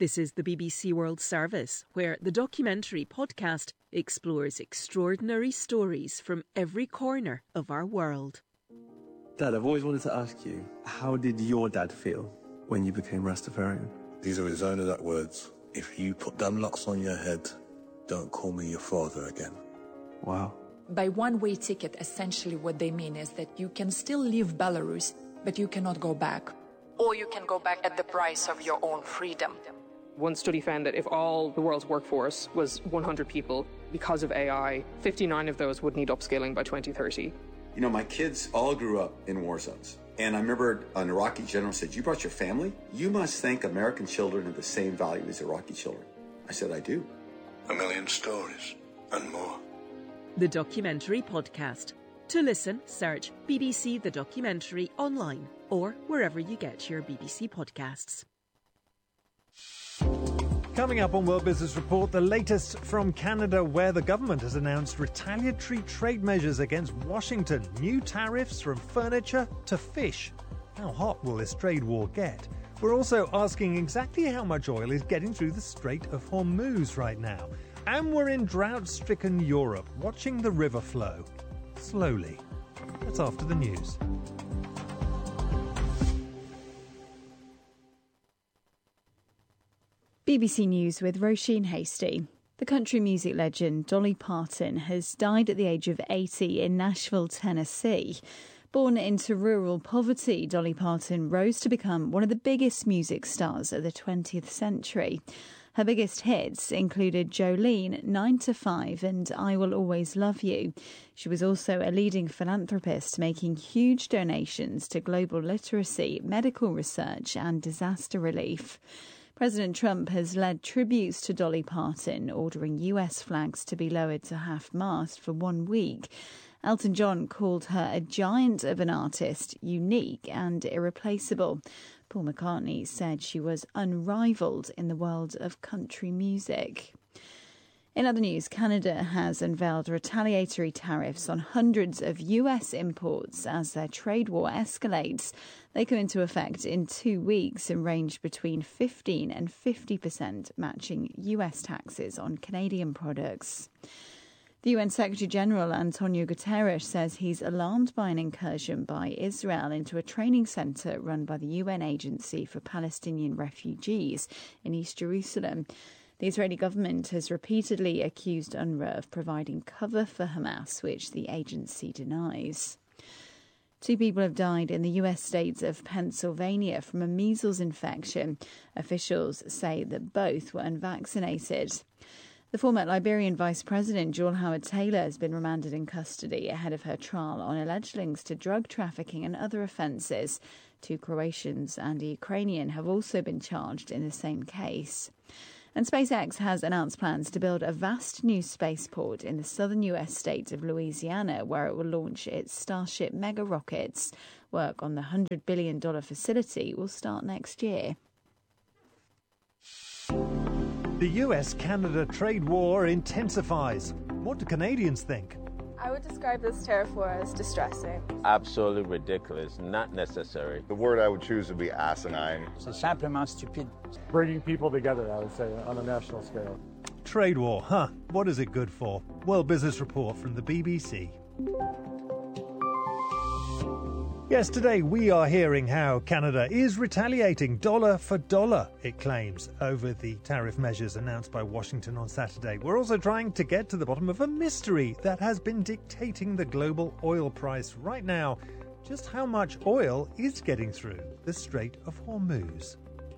This is the BBC World Service, where the documentary podcast explores extraordinary stories from every corner of our world. Dad, I've always wanted to ask you, how did your dad feel when you became Rastafarian? These are his own exact words. If you put them locks on your head, don't call me your father again. Wow. By one-way ticket, essentially what they mean is that you can still leave Belarus, but you cannot go back. Or you can go back at the price of your own freedom. One study found that if all the world's workforce was 100 people, because of AI, 59 of those would need upskilling by 2030. You know, my kids all grew up in war zones. And I remember an Iraqi general said, "You brought your family? You must think American children have the same value as Iraqi children." I said, "I do." 1,000,000 stories and more. The Documentary Podcast. To listen, search BBC The Documentary online or wherever you get your BBC podcasts. Coming up on World Business Report, the latest from Canada, where the government has announced retaliatory trade measures against Washington. New tariffs from furniture to fish. How hot will this trade war get? We're also asking exactly how much oil is getting through the Strait of Hormuz right now. And we're in drought-stricken Europe, watching the river flow. Slowly. That's after the news. BBC News with Roisin Hasty. The country music legend Dolly Parton has died at the age of 80 in Nashville, Tennessee. Born into rural poverty, Dolly Parton rose to become one of the biggest music stars of the 20th century. Her biggest hits included Jolene, 9 to 5 and I Will Always Love You. She was also a leading philanthropist, making huge donations to global literacy, medical research and disaster relief. President Trump has led tributes to Dolly Parton, ordering US flags to be lowered to half-mast for 1 week. Elton John called her a giant of an artist, unique and irreplaceable. Paul McCartney said she was unrivalled in the world of country music. In other news, Canada has unveiled retaliatory tariffs on hundreds of US imports as their trade war escalates. They come into effect in 2 weeks and range between 15 and 50%, matching US taxes on Canadian products. The UN Secretary-General Antonio Guterres says he's alarmed by an incursion by Israel into a training centre run by the UN Agency for Palestinian Refugees in East Jerusalem. The Israeli government has repeatedly accused UNRWA of providing cover for Hamas, which the agency denies. 2 people have died in the US state of Pennsylvania from a measles infection. Officials say that both were unvaccinated. The former Liberian Vice President, Joel Howard Taylor, has been remanded in custody ahead of her trial on alleged links to drug trafficking and other offences. 2 Croatians and a Ukrainian have also been charged in the same case. And SpaceX has announced plans to build a vast new spaceport in the southern US state of Louisiana, where it will launch its Starship mega rockets. Work on the $100 billion facility will start next year. The US-Canada trade war intensifies. What do Canadians think? I would describe this tariff war as distressing. Absolutely ridiculous, not necessary. The word I would choose would be asinine. C'est simplement stupide. Bringing people together, I would say, on a national scale. Trade war, huh? What is it good for? World Business Report from the BBC. Yes, today we are hearing how Canada is retaliating dollar for dollar, it claims, over the tariff measures announced by Washington on Saturday. We're also trying to get to the bottom of a mystery that has been dictating the global oil price right now. Just how much oil is getting through the Strait of Hormuz?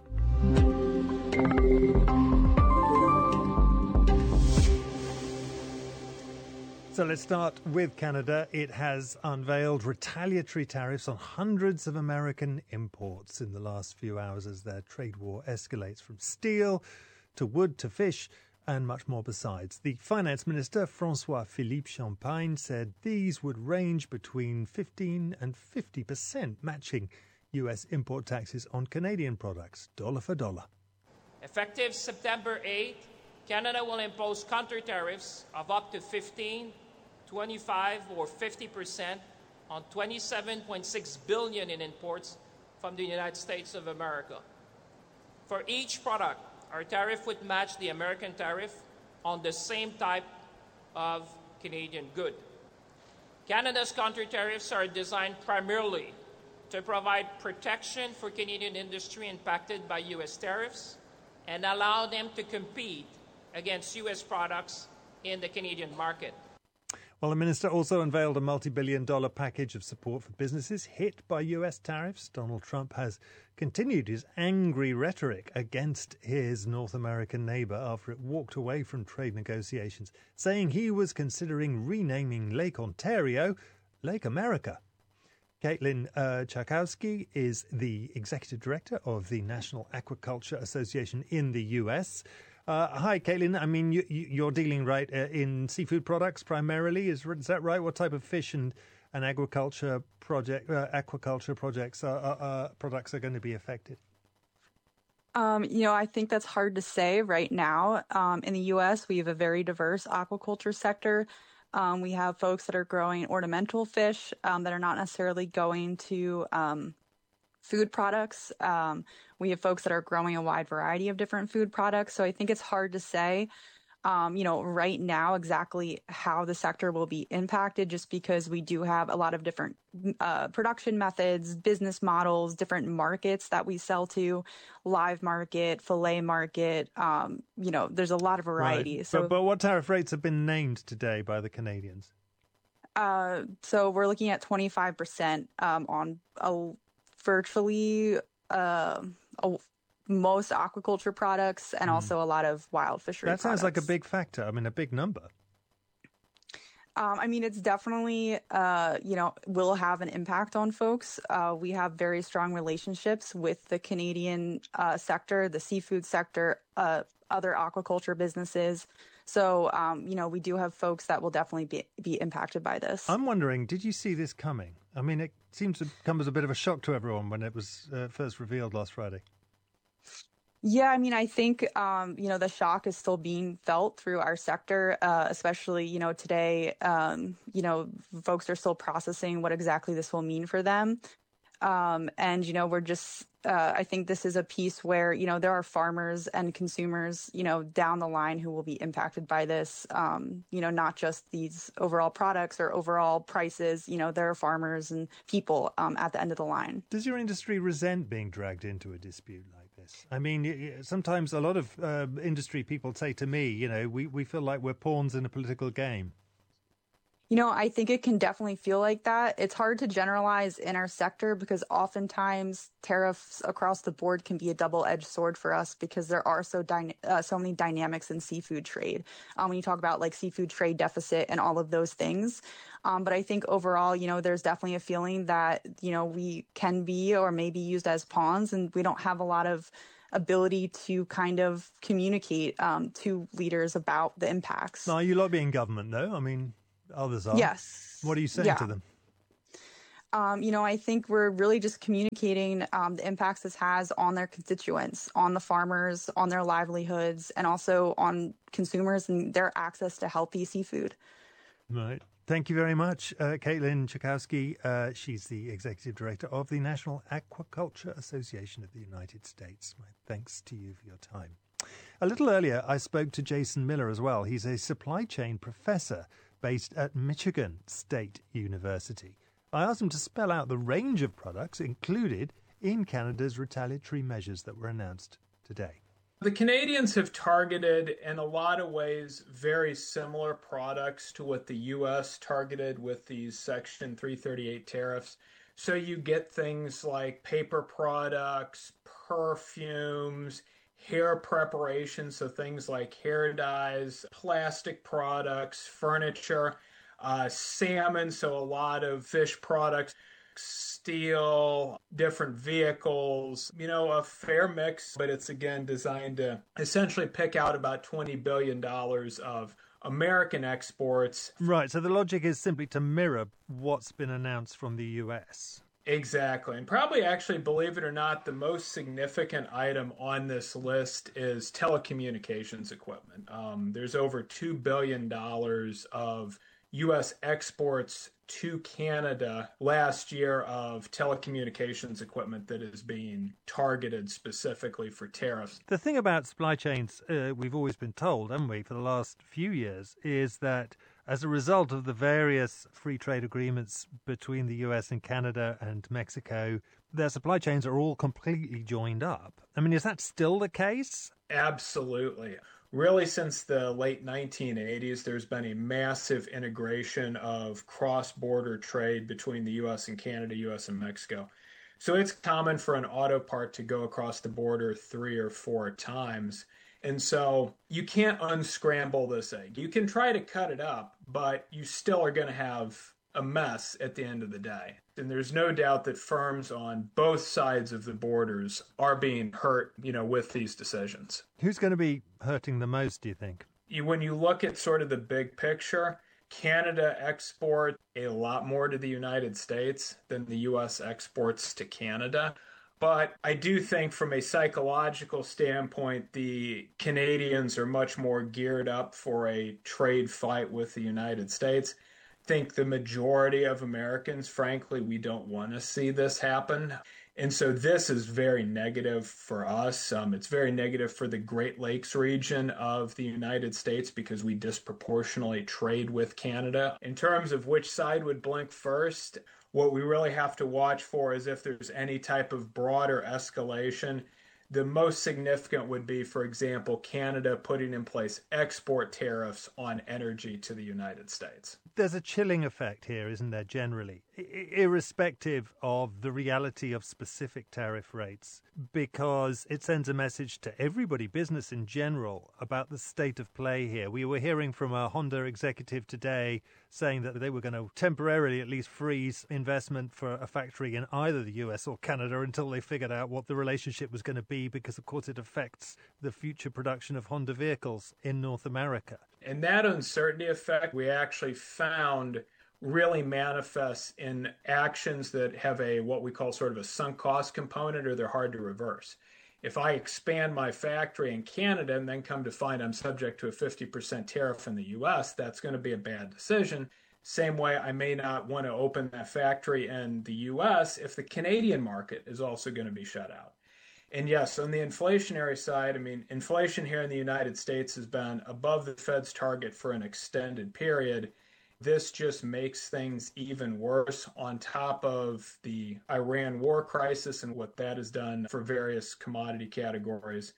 So let's start with Canada. It has unveiled retaliatory tariffs on hundreds of American imports in the last few hours as their trade war escalates, from steel to wood to fish and much more besides. The Finance Minister, François-Philippe Champagne, said these would range between 15 and 50%, matching US import taxes on Canadian products, dollar for dollar. Effective September 8, Canada will impose counter tariffs of up to 15, 25 or 50% on $27.6 billion in imports from the United States of America. For each product our tariff would match the American tariff on the same type of Canadian good. Canada's counter-tariffs are designed primarily to provide protection for Canadian industry impacted by U.S. tariffs and allow them to compete against U.S. products in the Canadian market. Well, the minister also unveiled a multi-billion-dollar package of support for businesses hit by U.S. tariffs. Donald Trump has continued his angry rhetoric against his North American neighbour after it walked away from trade negotiations, saying he was considering renaming Lake Ontario Lake America. Caitlin Tchaikovsky is the executive director of the National Aquaculture Association in the U.S. Hi, Caitlin. I mean, you're dealing in seafood products primarily. Is that right? What type of fish and aquaculture projects products are going to be affected? I think that's hard to say right now. In the U.S., we have a very diverse aquaculture sector. We have folks that are growing ornamental fish that are not necessarily going to food products. We have folks that are growing a wide variety of different food products. So I think it's hard to say, right now exactly how the sector will be impacted, just because we do have a lot of different production methods, business models, different markets that we sell to, live market, fillet market. There's a lot of variety. Right. So, but what tariff rates have been named today by the Canadians? So we're looking at 25% on virtually most aquaculture products and also a lot of wild fishery That sounds products. like a big factor. I mean, a big number. It's definitely, will have an impact on folks. We have very strong relationships with the Canadian sector, the seafood sector, other aquaculture businesses. So, we do have folks that will definitely be impacted by this. I'm wondering, did you see this coming? I mean, it seems to come as a bit of a shock to everyone when it was first revealed last Friday. Yeah, I think, the shock is still being felt through our sector, especially, today, folks are still processing what exactly this will mean for them. We're just, I think this is a piece where, there are farmers and consumers, down the line who will be impacted by this, not just these overall products or overall prices. There are farmers and people at the end of the line. Does your industry resent being dragged into a dispute like this? I mean, sometimes a lot of industry people say to me, we feel like we're pawns in a political game. I think it can definitely feel like that. It's hard to generalize in our sector because oftentimes tariffs across the board can be a double-edged sword for us because there are so many dynamics in seafood trade. When you talk about like seafood trade deficit and all of those things. But I think overall, there's definitely a feeling that, we can be or may be used as pawns, and we don't have a lot of ability to kind of communicate to leaders about the impacts. No, you lot being government, though. I mean, others are. Yes. What are you saying to them? I think we're really just communicating the impacts this has on their constituents, on the farmers, on their livelihoods, and also on consumers and their access to healthy seafood. Right. Thank you very much, Caitlin Tchaikovsky. She's the Executive Director of the National Aquaculture Association of the United States. My thanks to you for your time. A little earlier, I spoke to Jason Miller as well. He's a supply chain professor based at Michigan State University. I asked him to spell out the range of products included in Canada's retaliatory measures that were announced today. The Canadians have targeted, in a lot of ways, very similar products to what the U.S. targeted with these Section 338 tariffs. So you get things like paper products, perfumes, hair preparation, so things like hair dyes, plastic products, furniture, salmon, so a lot of fish products, steel, different vehicles, a fair mix, but it's again designed to essentially pick out about $20 billion of American exports. Right, so the logic is simply to mirror what's been announced from the US. Exactly. And probably actually, believe it or not, the most significant item on this list is telecommunications equipment. There's over $2 billion of U.S. exports to Canada last year of telecommunications equipment that is being targeted specifically for tariffs. The thing about supply chains, we've always been told, haven't we, for the last few years, is that as a result of the various free trade agreements between the US and Canada and Mexico, their supply chains are all completely joined up. I mean, is that still the case? Absolutely. Really, since the late 1980s, there's been a massive integration of cross-border trade between the U.S. and Canada, U.S. and Mexico. So it's common for an auto part to go across the border 3 or 4 times. And so you can't unscramble this egg. You can try to cut it up, but you still are going to have a mess at the end of the day. And there's no doubt that firms on both sides of the borders are being hurt, with these decisions. Who's going to be hurting the most, do you think? When you look at sort of the big picture, Canada exports a lot more to the United States than the U.S. exports to Canada. But I do think from a psychological standpoint, the Canadians are much more geared up for a trade fight with the United States. I think the majority of Americans, frankly, we don't want to see this happen. And so this is very negative for us. It's very negative for the Great Lakes region of the United States because we disproportionately trade with Canada. In terms of which side would blink first, what we really have to watch for is if there's any type of broader escalation. The most significant would be, for example, Canada putting in place export tariffs on energy to the United States. There's a chilling effect here, isn't there, generally, irrespective of the reality of specific tariff rates, because it sends a message to everybody, business in general, about the state of play here. We were hearing from a Honda executive today saying that they were going to temporarily at least freeze investment for a factory in either the US or Canada until they figured out what the relationship was going to be, because, of course, it affects the future production of Honda vehicles in North America. And that uncertainty effect we actually found really manifests in actions that have what we call sort of a sunk cost component, or they're hard to reverse. If I expand my factory in Canada and then come to find I'm subject to a 50% tariff in the US, that's going to be a bad decision. Same way I may not want to open that factory in the US if the Canadian market is also going to be shut out. And yes, on the inflationary side, inflation here in the United States has been above the Fed's target for an extended period. This just makes things even worse on top of the Iran war crisis and what that has done for various commodity categories.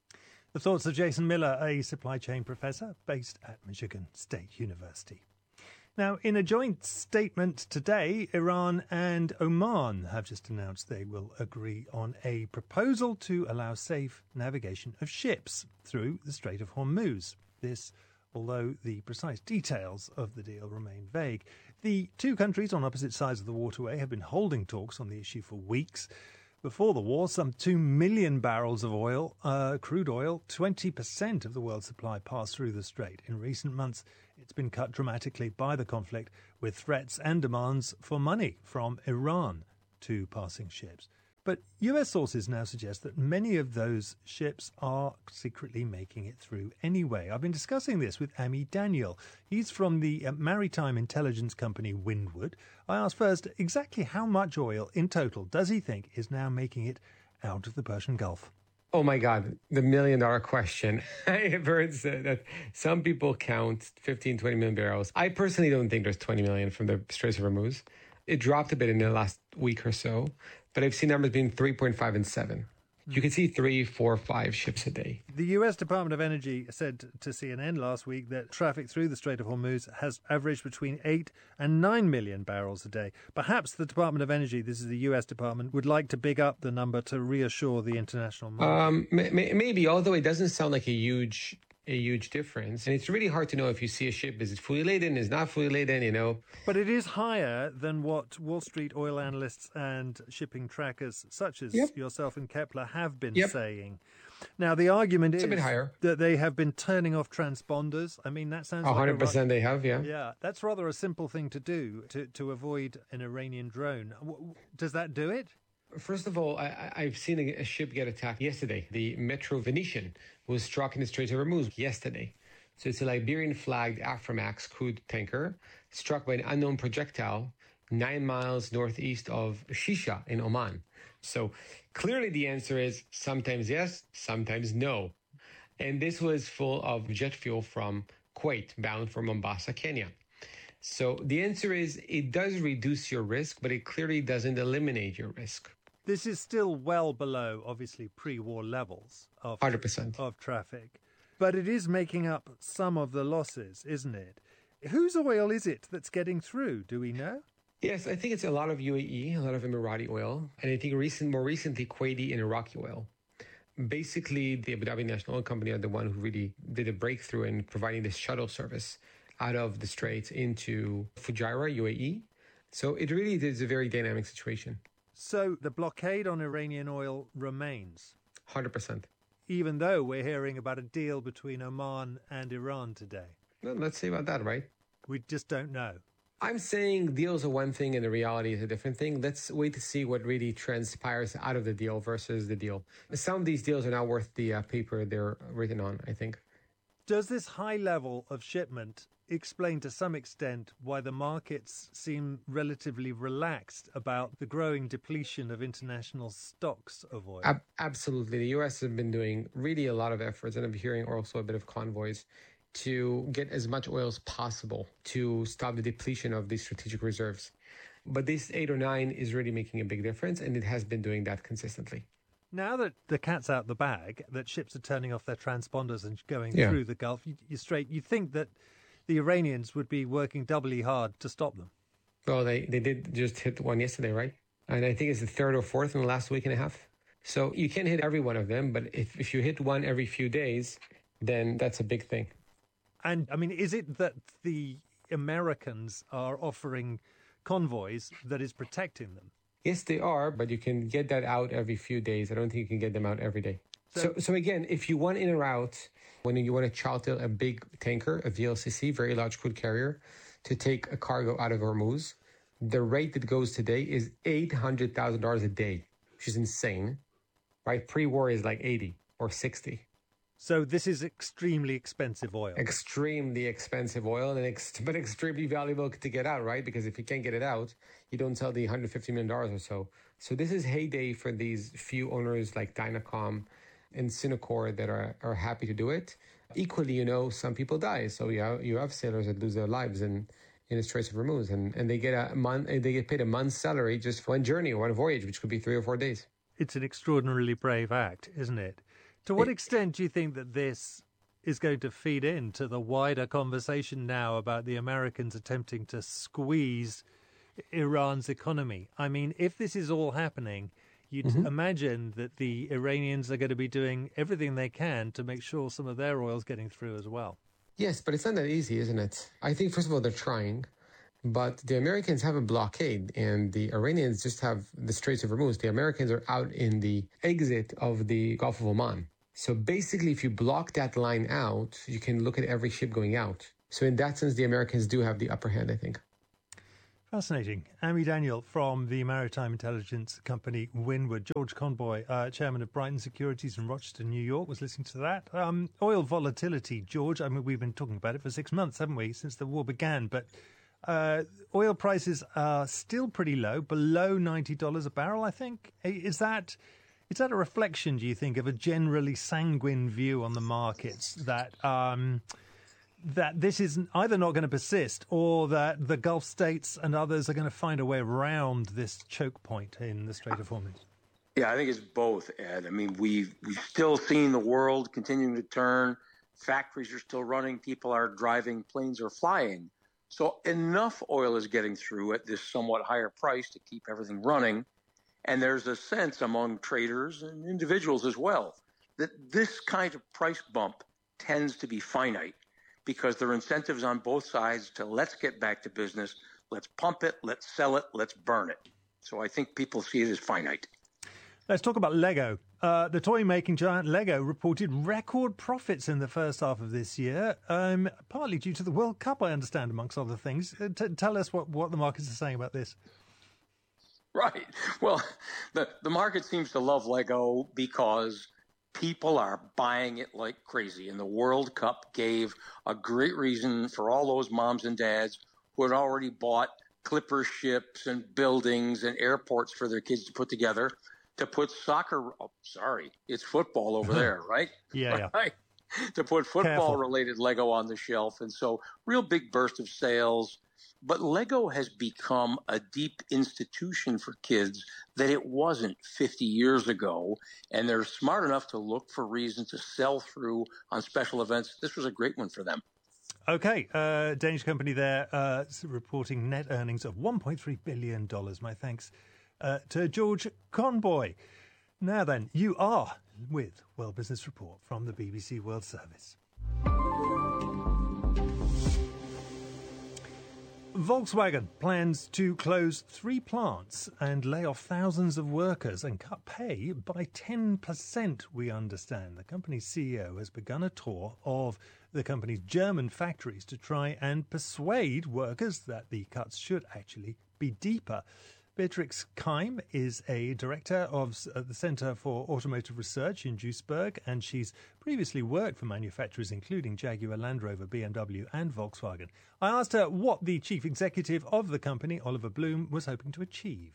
The thoughts of Jason Miller, a supply chain professor based at Michigan State University. Now, in a joint statement today, Iran and Oman have just announced they will agree on a proposal to allow safe navigation of ships through the Strait of Hormuz. This, although the precise details of the deal remain vague. The two countries on opposite sides of the waterway have been holding talks on the issue for weeks. Before the war, some 2 million barrels of oil, crude oil, 20% of the world's supply, passed through the strait. In recent months, it's been cut dramatically by the conflict, with threats and demands for money from Iran to passing ships. But US sources now suggest that many of those ships are secretly making it through anyway. I've been discussing this with Ami Daniel. He's from the maritime intelligence company Windward. I asked first exactly how much oil in total does he think is now making it out of the Persian Gulf. Oh my God, the $1 million question. I have heard that some people count 15, 20 million barrels. I personally don't think there's 20 million from the Straits of Hormuz. It dropped a bit in the last week or so, but I've seen numbers being 3.5 and 7. You can see 3, 4, 5 ships a day. The US Department of Energy said to CNN last week that traffic through the Strait of Hormuz has averaged between 8 and 9 million barrels a day. Perhaps the Department of Energy, this is the US Department, would like to big up the number to reassure the international market. Maybe, although it doesn't sound like a huge difference. And it's really hard to know if you see a ship, is it fully laden, is not fully laden, But it is higher than what Wall Street oil analysts and shipping trackers such as yourself and Kepler have been saying. Now, the argument is a bit higher. That they have been turning off transponders. That sounds 100% they have, yeah. Yeah, that's rather a simple thing to do to avoid an Iranian drone. Does that do it? First of all, I've seen a ship get attacked yesterday. The Metro Venetian was struck in the Strait of Hormuz yesterday. So it's a Liberian-flagged Aframax crude tanker struck by an unknown projectile 9 miles northeast of Shisha in Oman. So clearly the answer is sometimes yes, sometimes no. And this was full of jet fuel from Kuwait, bound for Mombasa, Kenya. So the answer is it does reduce your risk, but it clearly doesn't eliminate your risk. This is still well below, obviously, pre-war levels of 100% of traffic. But it is making up some of the losses, isn't it? Whose oil is it that's getting through? Do we know? Yes, I think it's a lot of UAE, a lot of Emirati oil, and I think more recently Kuwaiti and Iraqi oil. Basically, the Abu Dhabi National Oil Company are the one who really did a breakthrough in providing this shuttle service out of the Straits into Fujairah, UAE. So it really is a very dynamic situation. So the blockade on Iranian oil remains? 100%. Even though we're hearing about a deal between Oman and Iran today? Well, let's see about that, right? We just don't know. I'm saying deals are one thing and the reality is a different thing. Let's wait to see what really transpires out of the deal versus the deal. Some of these deals are not worth the paper they're written on, I think. Does this high level of shipment explain to some extent why the markets seem relatively relaxed about the growing depletion of international stocks of oil? Absolutely. The U.S. has been doing really a lot of efforts, and I'm hearing also a bit of convoys to get as much oil as possible to stop the depletion of these strategic reserves. But this 8 or 9 is really making a big difference, and it has been doing that consistently. Now that the cat's out the bag, that ships are turning off their transponders and going through the Gulf, you think that the Iranians would be working doubly hard to stop them? Well, they did just hit one yesterday, right? And I think it's the third or fourth in the last week and a half. So you can't hit every one of them, but if you hit one every few days, then that's a big thing. And, I mean, is it that the Americans are offering convoys that is protecting them? Yes, they are, but you can get that out every few days. I don't think you can get them out every day. So again, if you want in or out, when you want to charter a big tanker, a VLCC, very large crude carrier, to take a cargo out of Hormuz, the rate that goes today is $800,000 a day, which is insane, right? Pre-war is like 80 or 60. So this is extremely expensive oil. Extremely expensive oil, but extremely valuable to get out, right? Because if you can't get it out, you don't sell the $150 million or so. So this is heyday for these few owners like Dynacom and Sinocor that are happy to do it. Equally, some people die. So you have sailors that lose their lives in the Straits of Hormuz, and they get paid a month's salary just for one journey or one voyage, which could be 3 or 4 days. It's an extraordinarily brave act, isn't it? To what extent do you think that this is going to feed into the wider conversation now about the Americans attempting to squeeze Iran's economy? I mean, if this is all happening, you'd imagine that the Iranians are going to be doing everything they can to make sure some of their oil's getting through as well. Yes, but it's not that easy, isn't it? I think, first of all, they're trying. But the Americans have a blockade, and the Iranians just have the Straits of Hormuz. The Americans are out in the exit of the Gulf of Oman. So basically, if you block that line out, you can look at every ship going out. So in that sense, the Americans do have the upper hand, I think. Fascinating. Ami Daniel from the maritime intelligence company Windward. George Conboy, chairman of Brighton Securities in Rochester, New York, was listening to that. Oil volatility, George. I mean, we've been talking about it for 6 months, haven't we, since the war began. But oil prices are still pretty low, below $90 a barrel, I think. Is that a reflection, do you think, of a generally sanguine view on the markets that that this is either not going to persist or that the Gulf states and others are going to find a way around this choke point in the Strait of Hormuz? Yeah, I think it's both, Ed. I mean, we've still seen the world continuing to turn. Factories are still running. People are driving. Planes are flying. So enough oil is getting through at this somewhat higher price to keep everything running. And there's a sense among traders and individuals as well that this kind of price bump tends to be finite because there are incentives on both sides to let's get back to business, let's pump it, let's sell it, let's burn it. So I think people see it as finite. Let's talk about Lego. The toy-making giant Lego reported record profits in the first half of this year, partly due to the World Cup, I understand, amongst other things. Tell us what the markets are saying about this. Right. Well, the market seems to love Lego because People are buying it like crazy. And the World Cup gave a great reason for all those moms and dads who had already bought clipper ships and buildings and airports for their kids to put together to put it's football over there, right? Yeah. Right. To put football-related Lego on the shelf. And so real big burst of sales. But Lego has become a deep institution for kids that it wasn't 50 years ago, and they're smart enough to look for reasons to sell through on special events. This was a great one for them. Okay, Danish company there reporting net earnings of $1.3 billion. My thanks to George Conboy. Now then, you are with World Business Report from the BBC World Service. Volkswagen plans to close 3 plants and lay off thousands of workers and cut pay by 10%, we understand. The company's CEO has begun a tour of the company's German factories to try and persuade workers that the cuts should actually be deeper. Beatrix Keim is a director of the Centre for Automotive Research in Duisburg, and she's previously worked for manufacturers including Jaguar, Land Rover, BMW and Volkswagen. I asked her what the chief executive of the company, Oliver Blume, was hoping to achieve.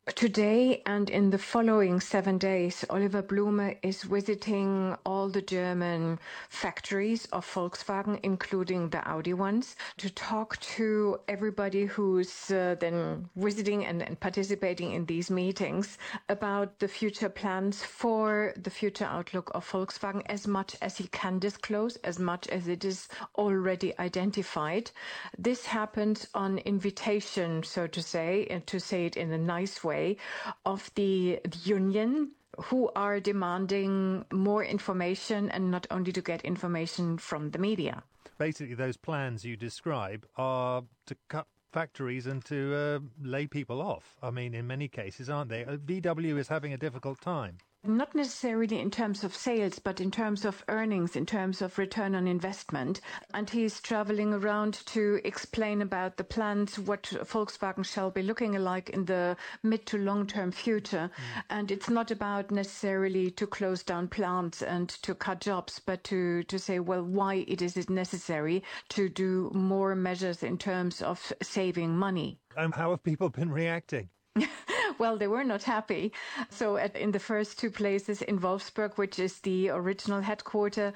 Today and in the following 7 days, Oliver Blume is visiting all the German factories of Volkswagen, including the Audi ones, to talk to everybody who's then visiting and participating in these meetings about the future plans for the future outlook of Volkswagen, as much as he can disclose, as much as it is already identified. This happens on invitation, so to say, and to say it in a nice way, of the union, who are demanding more information, and not only to get information from the media. Basically, those plans you describe are to cut factories and to lay people off. I mean, in many cases, aren't they? VW is having a difficult time. Not necessarily in terms of sales, but in terms of earnings, in terms of return on investment. And he's traveling around to explain about the plans, what Volkswagen shall be looking like in the mid to long-term future. And it's not about necessarily to close down plants and to cut jobs, but to say, well, why is it necessary to do more measures in terms of saving money. And how have people been reacting? Well, they were not happy. So in the first 2 places in Wolfsburg, which is the original headquarter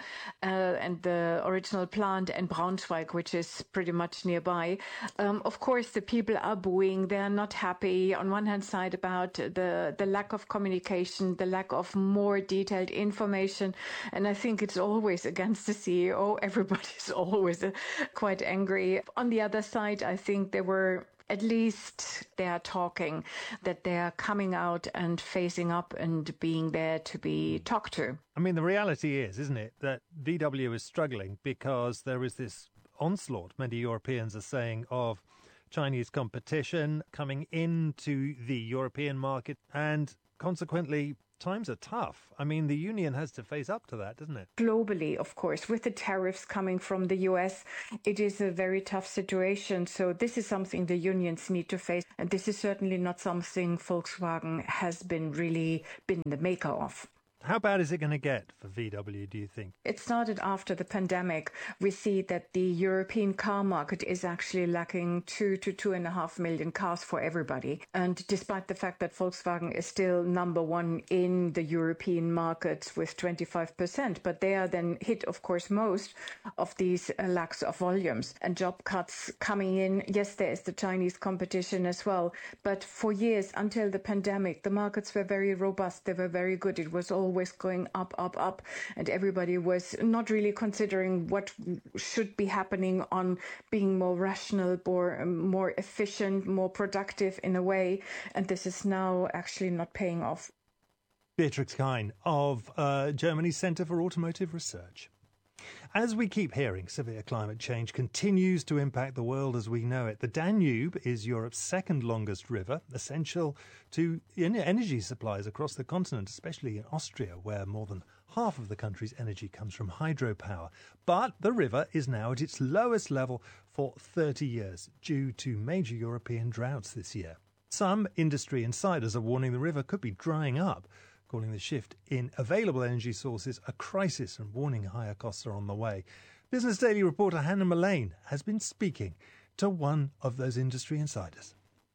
and the original plant, and Braunschweig, which is pretty much nearby, of course, the people are booing. They are not happy on one hand side about the lack of communication, the lack of more detailed information. And I think it's always against the CEO. Everybody's always quite angry. On the other side, I think at least they are talking, that they are coming out and facing up and being there to be talked to. I mean, the reality is, isn't it, that VW is struggling because there is this onslaught, many Europeans are saying, of Chinese competition coming into the European market, and consequently times are tough. I mean, the union has to face up to that, doesn't it? Globally, of course, with the tariffs coming from the US, it is a very tough situation. So this is something the unions need to face. And this is certainly not something Volkswagen has been the maker of. How bad is it going to get for VW, do you think? It started after the pandemic. We see that the European car market is actually lacking 2 to 2.5 million cars for everybody. And despite the fact that Volkswagen is still number 1 in the European markets with 25%, but they are then hit, of course, most of these lacks of volumes and job cuts coming in. Yes, there is the Chinese competition as well. But for years, until the pandemic, the markets were very robust. They were very good. It was always going up, and everybody was not really considering what should be happening on being more rational, more efficient, more productive in a way, and this is now actually not paying off. Beatrix Keim of Germany's Centre for Automotive Research. As we keep hearing, severe climate change continues to impact the world as we know it. The Danube is Europe's second longest river, essential to energy supplies across the continent, especially in Austria, where more than half of the country's energy comes from hydropower. But the river is now at its lowest level for 30 years, due to major European droughts this year. Some industry insiders are warning the river could be drying up. calling the shift in available energy sources a crisis and warning higher costs are on the way. Business Daily reporter Hannah Mullane has been speaking to one of those industry insiders.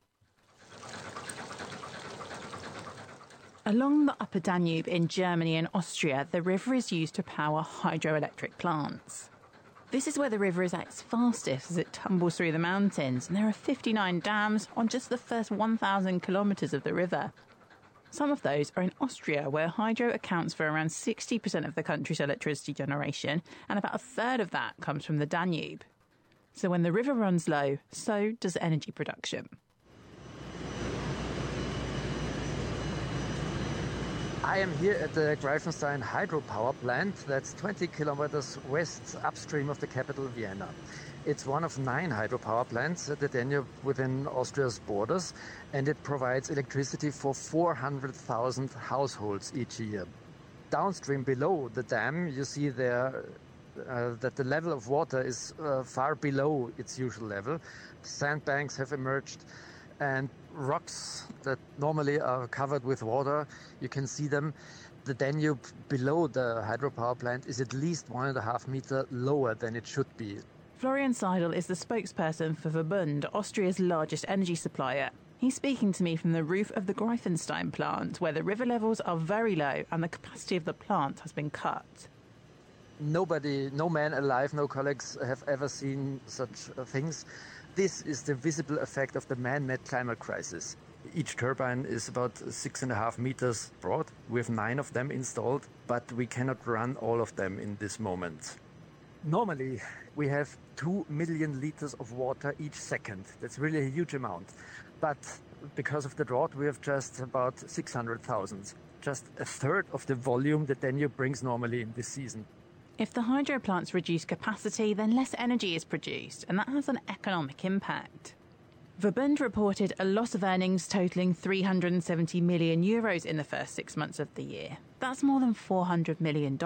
Along the Upper Danube in Germany and Austria, the river is used to power hydroelectric plants. This is where the river is at its fastest as it tumbles through the mountains, and there are 59 dams on just the first 1,000 kilometres of the river. Some of those are in Austria, where hydro accounts for around 60% of the country's electricity generation, and about a third of that comes from the Danube. So when the river runs low, so does energy production. I am here at the Greifenstein hydropower plant that's 20 kilometers west upstream of the capital, Vienna. It's one of 9 hydropower plants at the Danube within Austria's borders, and it provides electricity for 400,000 households each year. Downstream below the dam, you see there that the level of water is far below its usual level. Sandbanks have emerged, and rocks that normally are covered with water, you can see them. The Danube below the hydropower plant is at least 1.5 meters lower than it should be. Florian Seidel is the spokesperson for Verbund, Austria's largest energy supplier. He's speaking to me from the roof of the Greifenstein plant, where the river levels are very low and the capacity of the plant has been cut. Nobody, no man alive, no colleagues have ever seen such things. This is the visible effect of the man-made climate crisis. Each turbine is about 6.5 meters broad. We have 9 of them installed, but we cannot run all of them in this moment. Normally, we have 2 million liters of water each second. That's really a huge amount. But because of the drought, we have just about 600,000. Just a third of the volume that Danube brings normally in this season. If the hydro plants reduce capacity, then less energy is produced, and that has an economic impact. Verbund reported a loss of earnings totalling €370 million in the first 6 months of the year. That's more than $400 million.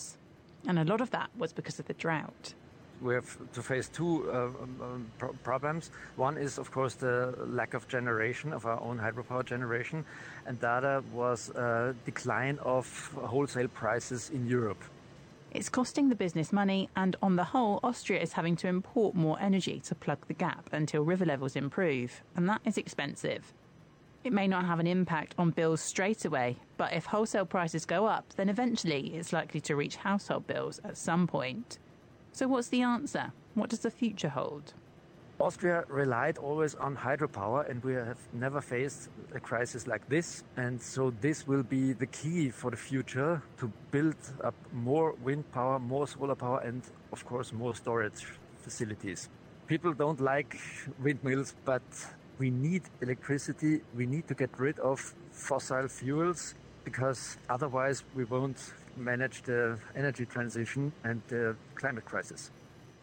And a lot of that was because of the drought. We have to face 2 problems. One is, of course, the lack of generation, of our own hydropower generation, and the other was a decline of wholesale prices in Europe. It's costing the business money, and on the whole, Austria is having to import more energy to plug the gap until river levels improve, and that is expensive. It may not have an impact on bills straight away, but if wholesale prices go up, then eventually it's likely to reach household bills at some point. So what's the answer? What does the future hold? Austria relied always on hydropower, and we have never faced a crisis like this. And so this will be the key for the future, to build up more wind power, more solar power, and of course more storage facilities. People don't like windmills, but we need electricity. We need to get rid of fossil fuels, because otherwise we won't manage the energy transition and the climate crisis.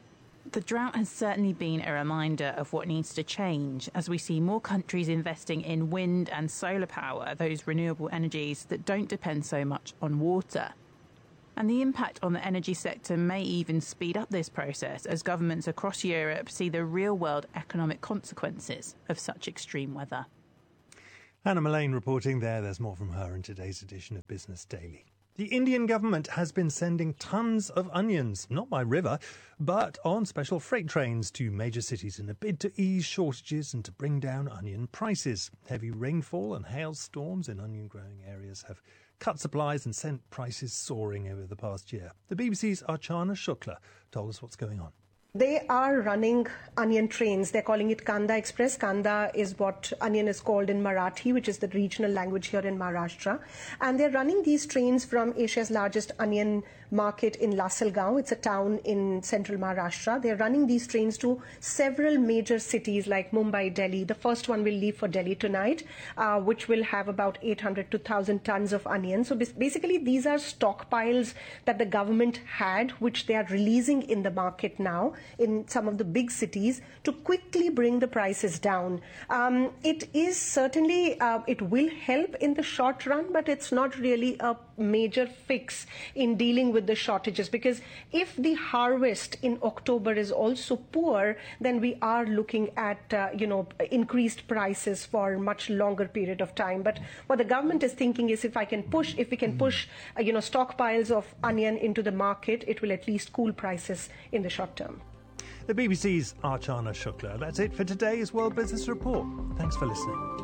The drought has certainly been a reminder of what needs to change as we see more countries investing in wind and solar power, those renewable energies that don't depend so much on water. And the impact on the energy sector may even speed up this process as governments across Europe see the real-world economic consequences of such extreme weather. Hannah Mullane reporting there. There's more from her in today's edition of Business Daily. The Indian government has been sending tons of onions, not by river, but on special freight trains to major cities in a bid to ease shortages and to bring down onion prices. Heavy rainfall and hailstorms in onion-growing areas have cut supplies and sent prices soaring over the past year. The BBC's Archana Shukla told us what's going on. They are running onion trains. They're calling it Kanda Express. Kanda is what onion is called in Marathi, which is the regional language here in Maharashtra. And they're running these trains from Asia's largest onion market in Lasalgaon. It's a town in central Maharashtra. They're running these trains to several major cities like Mumbai, Delhi. The first one will leave for Delhi tonight, which will have about 800 to 1,000 tons of onions. So basically, these are stockpiles that the government had, which they are releasing in the market now in some of the big cities to quickly bring the prices down. It is certainly, it will help in the short run, but it's not really a major fix in dealing with the shortages, because if the harvest in October is also poor, then we are looking at increased prices for a much longer period of time. But what the government is thinking is if we can push stockpiles of onion into the market, it will at least cool prices in the short term. The BBC's Archana Shukla. That's it for today's World Business Report. Thanks for listening.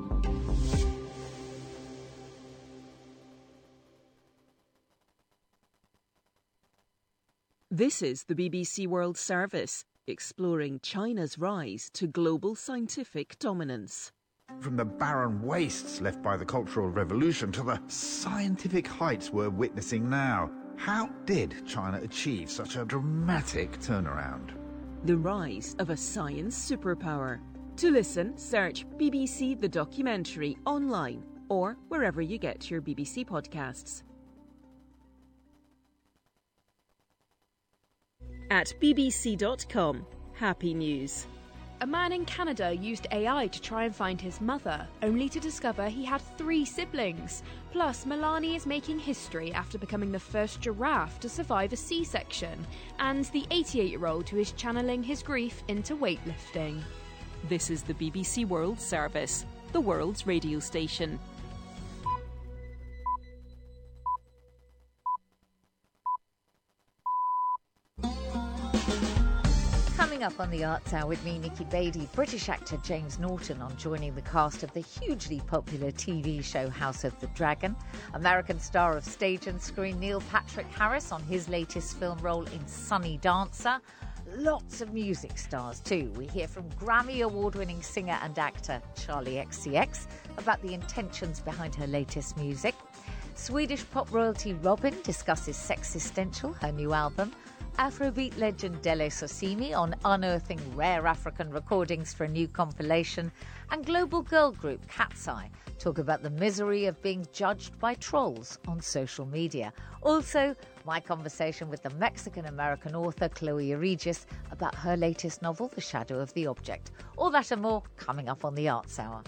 This is the BBC World Service, exploring China's rise to global scientific dominance. From the barren wastes left by the Cultural Revolution to the scientific heights we're witnessing now, how did China achieve such a dramatic turnaround? The rise of a science superpower. To listen, search BBC The Documentary online or wherever you get your BBC podcasts. At bbc.com, happy news. A man in Canada used AI to try and find his mother, only to discover he had 3 siblings. Plus, Milani is making history after becoming the first giraffe to survive a C-section, and the 88-year-old who is channeling his grief into weightlifting. This is the BBC World Service, the world's radio station. Coming up on the Arts Hour with me, Nikki Beattie, British actor James Norton on joining the cast of the hugely popular TV show House of the Dragon, American star of stage and screen Neil Patrick Harris on his latest film role in Sunny Dancer. Lots of music stars too. We hear from Grammy award-winning singer and actor Charlie XCX about the intentions behind her latest music. Swedish pop royalty Robyn discusses Sexistential, her new album. Afrobeat legend Dele Sosimi on unearthing rare African recordings for a new compilation, and global girl group Cat's Eye talk about the misery of being judged by trolls on social media. Also, my conversation with the Mexican-American author Chloe Regis about her latest novel, The Shadow of the Object. All that and more coming up on the Arts Hour.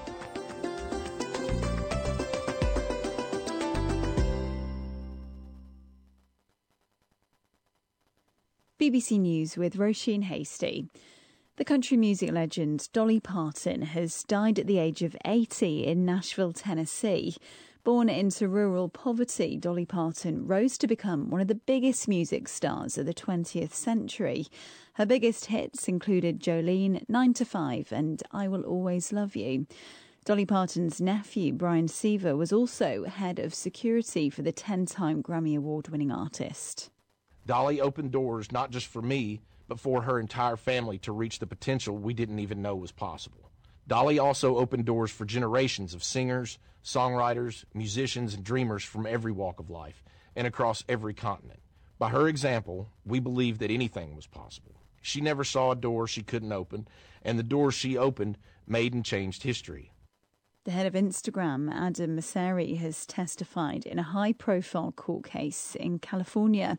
BBC News with Roisin Hasty. The country music legend Dolly Parton has died at the age of 80 in Nashville, Tennessee. Born into rural poverty, Dolly Parton rose to become one of the biggest music stars of the 20th century. Her biggest hits included Jolene, 9 to 5 and I Will Always Love You. Dolly Parton's nephew, Brian Seaver, was also head of security for the 10-time Grammy Award-winning artist. Dolly opened doors not just for me, but for her entire family to reach the potential we didn't even know was possible. Dolly also opened doors for generations of singers, songwriters, musicians, and dreamers from every walk of life and across every continent. By her example, we believed that anything was possible. She never saw a door she couldn't open, and the doors she opened made and changed history. The head of Instagram, Adam Mosseri, has testified in a high-profile court case in California.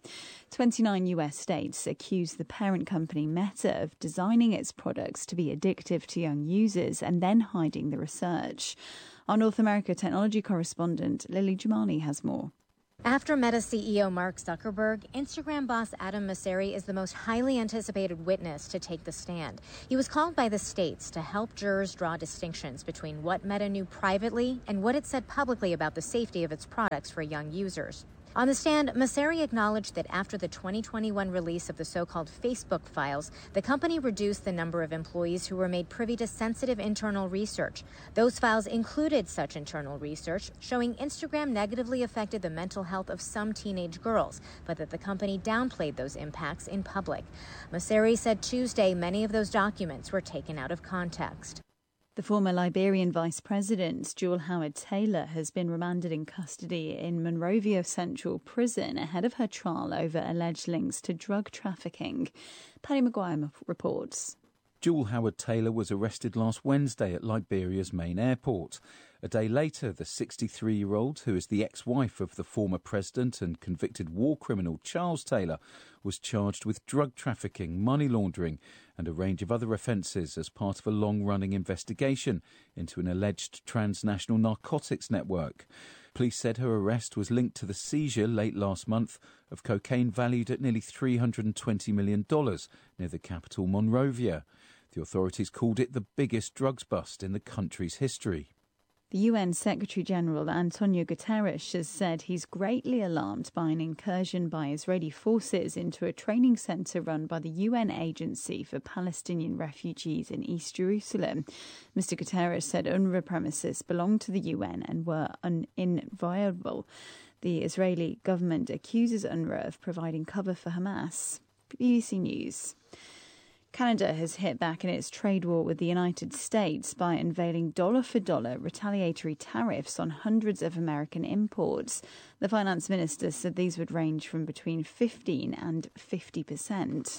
29 US states accuse the parent company Meta of designing its products to be addictive to young users and then hiding the research. Our North America technology correspondent Lily Jumani has more. After Meta CEO Mark Zuckerberg, Instagram boss Adam Mosseri is the most highly anticipated witness to take the stand. He was called by the states to help jurors draw distinctions between what Meta knew privately and what it said publicly about the safety of its products for young users. On the stand, Mosseri acknowledged that after the 2021 release of the so-called Facebook files, the company reduced the number of employees who were made privy to sensitive internal research. Those files included such internal research showing Instagram negatively affected the mental health of some teenage girls, but that the company downplayed those impacts in public. Mosseri said Tuesday many of those documents were taken out of context. The former Liberian Vice President, Jewel Howard-Taylor, has been remanded in custody in Monrovia Central Prison ahead of her trial over alleged links to drug trafficking. Paddy Maguire reports. Jewel Howard-Taylor was arrested last Wednesday at Liberia's main airport. A day later, the 63-year-old, who is the ex-wife of the former president and convicted war criminal Charles Taylor, was charged with drug trafficking, money laundering and a range of other offences as part of a long-running investigation into an alleged transnational narcotics network. Police said her arrest was linked to the seizure late last month of cocaine valued at nearly $320 million near the capital Monrovia. The authorities called it the biggest drugs bust in the country's history. The UN Secretary-General Antonio Guterres has said he's greatly alarmed by an incursion by Israeli forces into a training centre run by the UN Agency for Palestinian Refugees in East Jerusalem. Mr Guterres said UNRWA premises belong to the UN and were inviolable. The Israeli government accuses UNRWA of providing cover for Hamas. BBC News. Canada has hit back in its trade war with the United States by unveiling dollar-for-dollar retaliatory tariffs on hundreds of American imports. The finance minister said these would range from between 15% and 50%.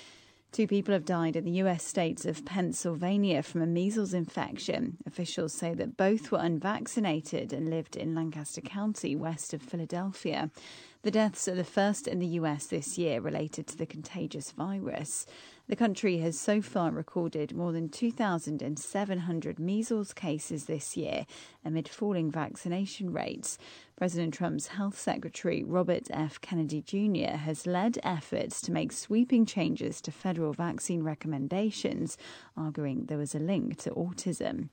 2 people have died in the US states of Pennsylvania from a measles infection. Officials say that both were unvaccinated and lived in Lancaster County, west of Philadelphia. The deaths are the first in the US this year related to the contagious virus. The country has so far recorded more than 2,700 measles cases this year amid falling vaccination rates. President Trump's health secretary, Robert F. Kennedy Jr., has led efforts to make sweeping changes to federal vaccine recommendations, arguing there was a link to autism.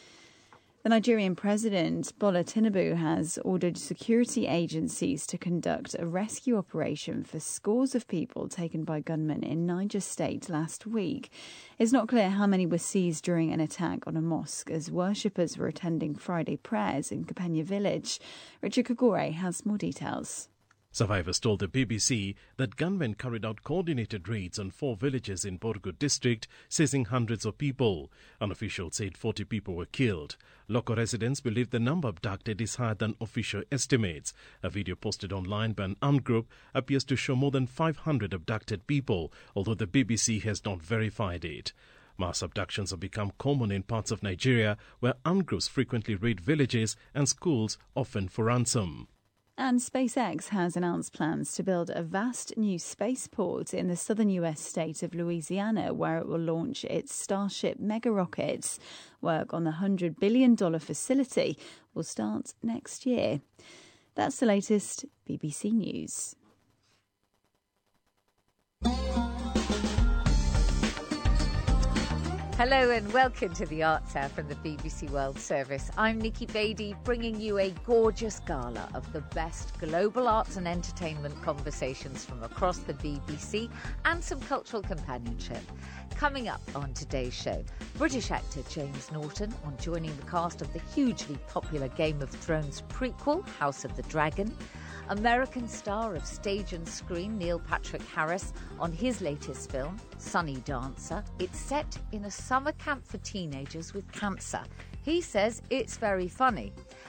The Nigerian president, Bola Tinubu, has ordered security agencies to conduct a rescue operation for scores of people taken by gunmen in Niger State last week. It's not clear how many were seized during an attack on a mosque as worshippers were attending Friday prayers in Kapenya village. Richard Kagore has more details. Survivors told the BBC that gunmen carried out coordinated raids on 4 villages in Borgu district, seizing hundreds of people. An official said 40 people were killed. Local residents believe the number abducted is higher than official estimates. A video posted online by an armed group appears to show more than 500 abducted people, although the BBC has not verified it. Mass abductions have become common in parts of Nigeria, where armed groups frequently raid villages and schools, often for ransom. And SpaceX has announced plans to build a vast new spaceport in the southern US state of Louisiana, where it will launch its Starship mega rockets. Work on the $100 billion facility will start next year. That's the latest BBC News. Hello and welcome to the Arts Hour from the BBC World Service. I'm Nikki Beattie, bringing you a gorgeous gala of the best global arts and entertainment conversations from across the BBC and some cultural companionship. Coming up on today's show, British actor James Norton on joining the cast of the hugely popular Game of Thrones prequel, House of the Dragon. American star of stage and screen Neil Patrick Harris on his latest film, Sunny Dancer. It's set in a summer camp for teenagers with cancer. He says it's very funny.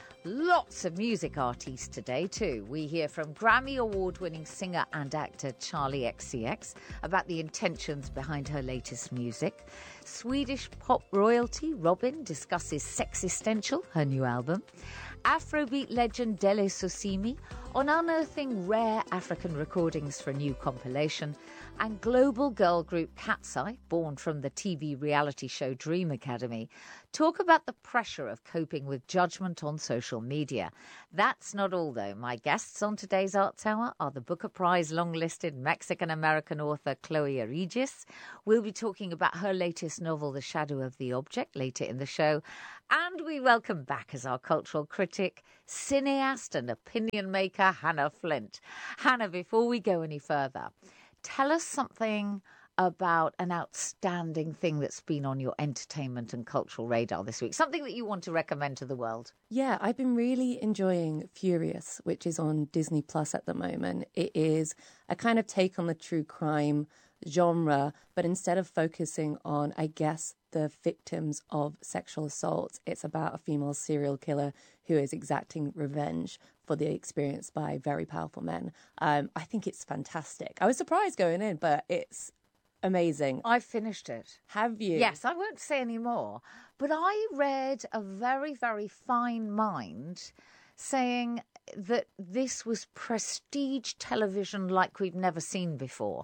Lots of music artists today too. We hear from Grammy award-winning singer and actor Charli XCX about the intentions behind her latest music. Swedish pop royalty Robyn discusses Sexistential, her new album. Afrobeat legend Dele Sosimi on unearthing rare African recordings for a new compilation, and global girl group Cat's Eye, born from the TV reality show Dream Academy, talk about the pressure of coping with judgment on social media. That's not all, though. My guests on today's Arts Hour are the Booker Prize long-listed Mexican-American author Chloe Aregis. We'll be talking about her latest novel, The Shadow of the Object, later in the show. And we welcome back as our cultural critic, cineast and opinion maker, Hannah Flint. Hannah, before we go any further, tell us something about an outstanding thing that's been on your entertainment and cultural radar this week, something that you want to recommend to the world. Yeah, I've been really enjoying Furious, which is on Disney Plus at the moment. It is a kind of take on the true crime genre, but instead of focusing on, I guess, the victims of sexual assault, it's about a female serial killer who is exacting revenge for the experience by very powerful men. I think it's fantastic. I was surprised going in, but it's amazing. I've finished it. Have you? Yes, I won't say any more. But I read a very, very fine mind saying that this was prestige television like we've never seen before.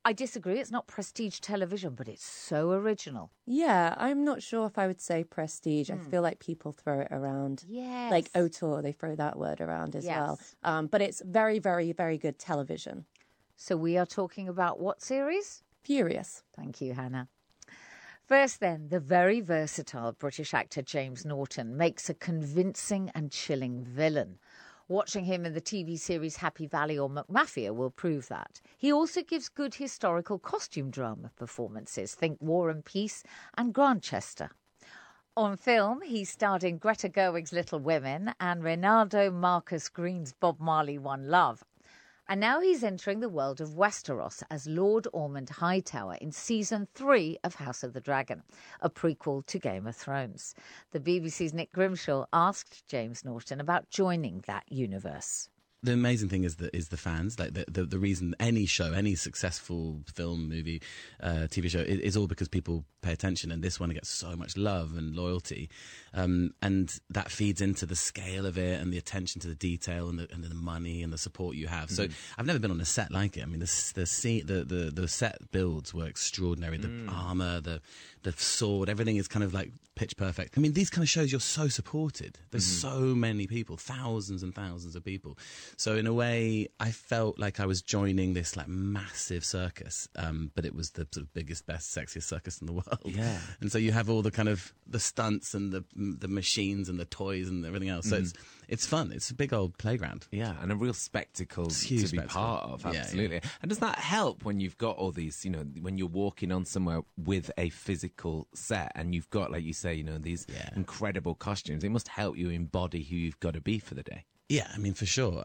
I disagree. It's not prestige television, but it's so original. Yeah, I'm not sure if I would say prestige. I feel like people throw it around. Yes. Like auteur, they throw that word around as well. But it's very, very, very good television. So we are talking about what series? Furious. Thank you, Hannah. First then, the very versatile British actor James Norton makes a convincing and chilling villain. Watching him in the TV series Happy Valley or McMafia will prove that. He also gives good historical costume drama performances. Think War and Peace and Grantchester. On film, he starred in Greta Gerwig's Little Women and Reynaldo Marcus Green's Bob Marley One Love. And now he's entering the world of Westeros as Lord Ormond Hightower in Season 3 of House of the Dragon, a prequel to Game of Thrones. The BBC's Nick Grimshaw asked James Norton about joining that universe. The amazing thing is the fans. Like the reason any show, any successful film, movie, TV show is all because people pay attention, and this one gets so much love and loyalty, and that feeds into the scale of it and the attention to the detail and the money and the support you have. So I've never been on a set like it. I mean, the set builds were extraordinary. The armor, the sword, everything is kind of like pitch perfect. I mean, these kind of shows, you're so supported. There's so many people, thousands and thousands of people. So in a way, I felt like I was joining this like massive circus, but it was the sort of biggest, best, sexiest circus in the world. Yeah. And so you have all the kind of the stunts and the machines and the toys and everything else. So it's fun. It's a big old playground. Yeah, and a real spectacle to be spectacle. part of. Absolutely. Yeah. And does that help when you've got all these, when you're walking on somewhere with a physical set and you've got, like you say, these incredible costumes? It must help you embody who you've got to be for the day. Yeah, I mean, for sure.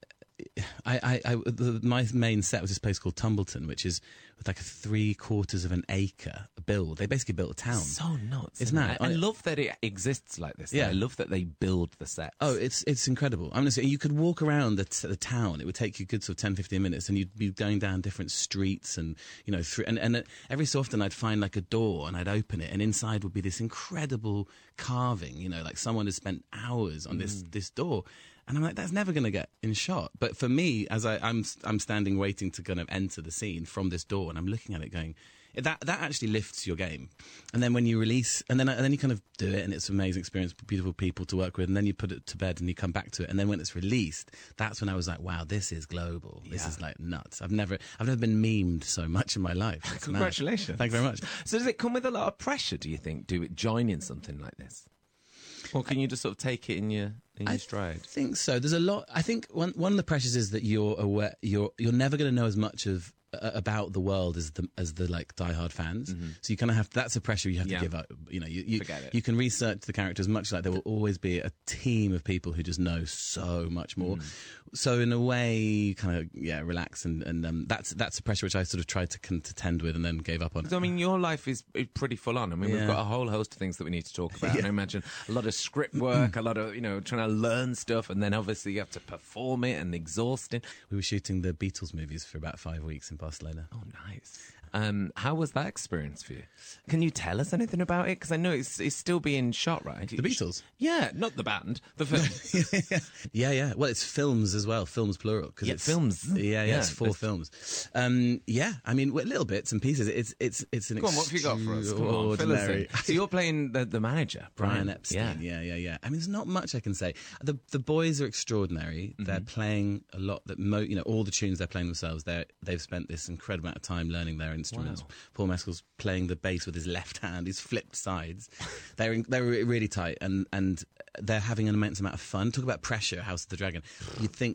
My main set was this place called Tumbleton, which is with like 3/4 of an acre build. They basically built a town. So nuts. Isn't that? I love that it exists like this. Yeah. I love that they build the sets. Oh, it's incredible. I'm going to say, you could walk around the town. It would take you a good sort of 10, 15 minutes, and you'd be going down different streets and, and every so often I'd find like a door and I'd open it, and inside would be this incredible carving, like someone has spent hours on this door. And I'm like, that's never going to get in shot. But for me, as I'm standing waiting to kind of enter the scene from this door, and I'm looking at it going, that actually lifts your game. And then when you release, and then you kind of do it, and it's an amazing experience, beautiful people to work with, and then you put it to bed and you come back to it, and then when it's released, that's when I was like, wow, this is global. This is like nuts. I've never been memed so much in my life. It's Congratulations. mad. Thank you very much. So does it come with a lot of pressure, do you think, joining something like this? Or can you just sort of take it in your stride? I think so. There's a lot. I think one of the pressures is that you're aware you're never going to know as much about the world as the like diehard fans. So you kind of have that's a pressure you have to give up. You can research the characters much like there will always be a team of people who just know so much more. So in a way, you kind of relax and that's a pressure which I sort of tried to contend with and then gave up on. So, I mean, your life is pretty full on. I mean, we've got a whole host of things that we need to talk about. And I imagine a lot of script work, a lot of trying to learn stuff, and then obviously you have to perform it and exhausting. We were shooting the Beatles movies for about 5 weeks in Barcelona. Oh, nice. How was that experience for you? Can you tell us anything about it? Because I know it's still being shot, right? The Beatles? Yeah, not the band, the film. Yeah. Well, it's films as well, films plural. Cause it's films. Yeah, it's 4 films. I mean, little bits and pieces. It's an Go on, what have you got for us? Come on, fill us in. So you're playing the manager, Brian Epstein. Yeah. I mean, there's not much I can say. The boys are extraordinary. They're playing a lot. All the tunes they're playing themselves. They've spent this incredible amount of time learning their instruments. Wow. Paul Mescal's playing the bass with his left hand. He's flipped sides. They're really tight, and they're having an immense amount of fun. Talk about pressure, House of the Dragon. You'd think